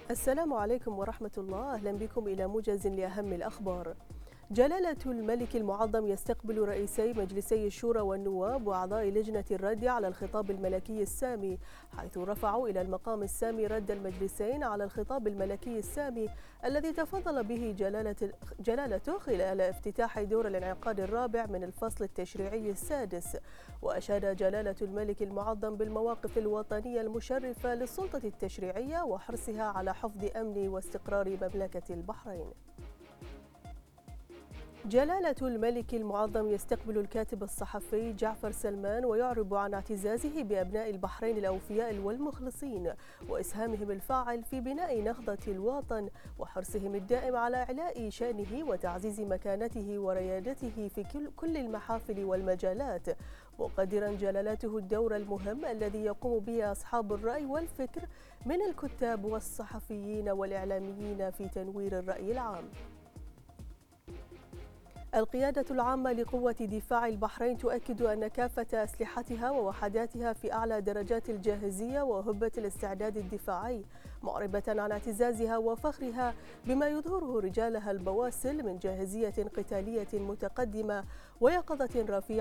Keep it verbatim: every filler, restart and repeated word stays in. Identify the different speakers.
Speaker 1: السلام عليكم ورحمة الله. أهلا بكم إلى موجز لأهم الأخبار. جلالة الملك المعظم يستقبل رئيسي مجلسي الشورى والنواب وأعضاء لجنة الرد على الخطاب الملكي السامي، حيث رفعوا إلى المقام السامي رد المجلسين على الخطاب الملكي السامي الذي تفضل به جلالة جلالته خلال افتتاح دور الانعقاد الرابع من الفصل التشريعي السادس. وأشاد جلالة الملك المعظم بالمواقف الوطنية المشرفة للسلطة التشريعية وحرصها على حفظ أمن واستقرار مملكة البحرين. جلالة الملك المعظم يستقبل الكاتب الصحفي جعفر سلمان ويعرب عن اعتزازه بأبناء البحرين الأوفياء والمخلصين وإسهامهم الفاعل في بناء نهضة الوطن وحرصهم الدائم على إعلاء شأنه وتعزيز مكانته وريادته في كل المحافل والمجالات، مقدرا جلالته الدور المهم الذي يقوم به أصحاب الرأي والفكر من الكتاب والصحفيين والإعلاميين في تنوير الرأي العام. القيادة العامة لقوة دفاع البحرين تؤكد أن كافة أسلحتها ووحداتها في أعلى درجات الجاهزية وهبة الاستعداد الدفاعي، معربة عن اعتزازها وفخرها بما يظهره رجالها البواسل من جاهزية قتالية متقدمة ويقظة رفيعة